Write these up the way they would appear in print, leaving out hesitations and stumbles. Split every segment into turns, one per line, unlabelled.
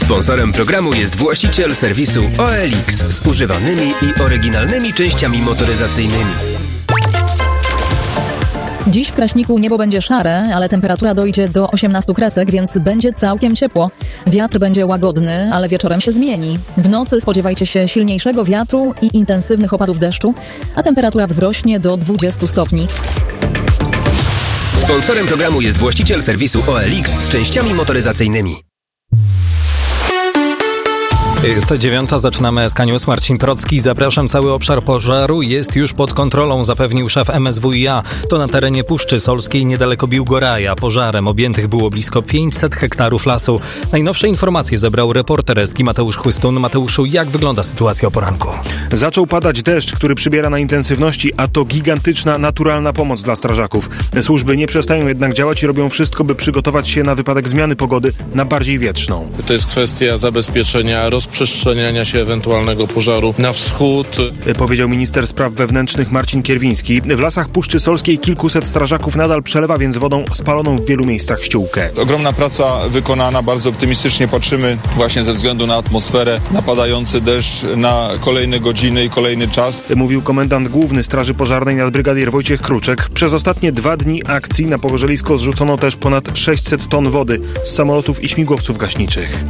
Sponsorem programu jest właściciel serwisu OLX z używanymi i oryginalnymi częściami motoryzacyjnymi.
Dziś w Kraśniku niebo będzie szare, ale temperatura dojdzie do 18 kresek, więc będzie całkiem ciepło. Wiatr będzie łagodny, ale wieczorem się zmieni. W nocy spodziewajcie się silniejszego wiatru i intensywnych opadów deszczu, a temperatura wzrośnie do 20 stopni.
Sponsorem programu jest właściciel serwisu OLX z częściami motoryzacyjnymi.
Jest 9:00, zaczynamy SK News. Marcin Procki. Zapraszam. Cały obszar pożaru jest już pod kontrolą, zapewnił szef MSWiA. To na terenie Puszczy Solskiej niedaleko Biłgoraja. Pożarem objętych było blisko 500 hektarów lasu. Najnowsze informacje zebrał reporter Eski Mateusz Chłystun. Mateuszu, jak wygląda sytuacja o poranku?
Zaczął padać deszcz, który przybiera na intensywności, a to gigantyczna, naturalna pomoc dla strażaków. Służby nie przestają jednak działać i robią wszystko, by przygotować się na wypadek zmiany pogody na bardziej wietrzną.
To jest kwestia zabezpieczenia rozprzestrzeniania się ewentualnego pożaru na wschód,
powiedział minister spraw wewnętrznych Marcin Kierwiński. W lasach Puszczy Solskiej kilkuset strażaków nadal przelewa więc wodą spaloną w wielu miejscach ściółkę.
Ogromna praca wykonana, bardzo optymistycznie patrzymy właśnie ze względu na atmosferę, na padający deszcz, na kolejne godziny i kolejny czas.
Mówił komendant główny Straży Pożarnej nadbrygadier Wojciech Kruczek. Przez ostatnie 2 dni akcji na pogorzelisko zrzucono też ponad 600 ton wody z samolotów i śmigłowców gaśniczych.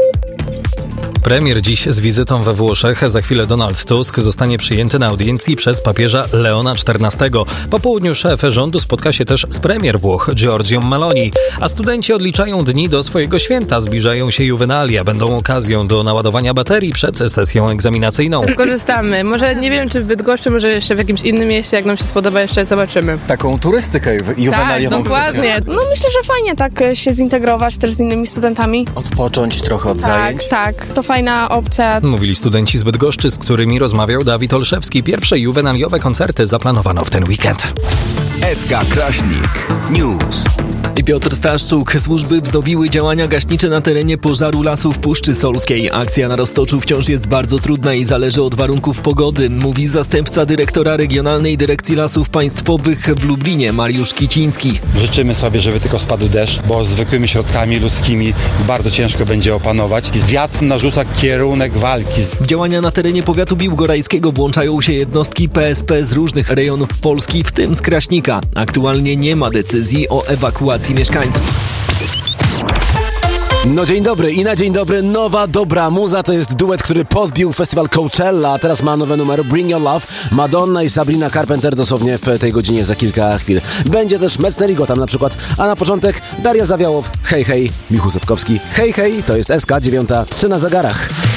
Premier dziś z wizytą we Włoszech. Za chwilę Donald Tusk zostanie przyjęty na audiencji przez papieża Leona XIV. Po południu szef rządu spotka się też z premier Włoch Giorgią Meloni. A studenci odliczają dni do swojego święta. Zbliżają się juwenalia. Będą okazją do naładowania baterii przed sesją egzaminacyjną.
Skorzystamy. Może nie wiem, czy w Bydgoszczy, może jeszcze w jakimś innym mieście. Jak nam się spodoba, jeszcze zobaczymy.
Taką turystykę juwenaliową.
Tak, dokładnie.
No myślę, że fajnie tak się zintegrować też z innymi studentami.
Odpocząć trochę od zajęć.
Tak. To fajna opcja.
Mówili studenci z Bydgoszczy, z którymi rozmawiał Dawid Olszewski. Pierwsze juwenaliowe koncerty zaplanowano w ten weekend.
SK Kraśnik News.
Piotr Staszczuk. Służby wznowiły działania gaśnicze na terenie pożaru lasów Puszczy Solskiej. Akcja na Roztoczu wciąż jest bardzo trudna i zależy od warunków pogody, mówi zastępca dyrektora Regionalnej Dyrekcji Lasów Państwowych w Lublinie, Mariusz Kiciński.
Życzymy sobie, żeby tylko spadł deszcz, bo zwykłymi środkami ludzkimi bardzo ciężko będzie opanować. Wiatr narzuca kierunek walki.
W działania na terenie powiatu biłgorajskiego włączają się jednostki PSP z różnych rejonów Polski, w tym z Kraśnika. Aktualnie nie ma decyzji o ewakuacji mieszkańców.
No dzień dobry i na dzień dobry nowa dobra muza. To jest duet, który podbił festiwal Coachella, a teraz ma nowe numery Bring Your Love. Madonna i Sabrina Carpenter dosłownie w tej godzinie za kilka chwil. Będzie też Metzner tam na przykład, a na początek Daria Zawiałow, Hej Hej, Michu Sepkowski, Hej Hej, to jest SK 9:03 na zegarach.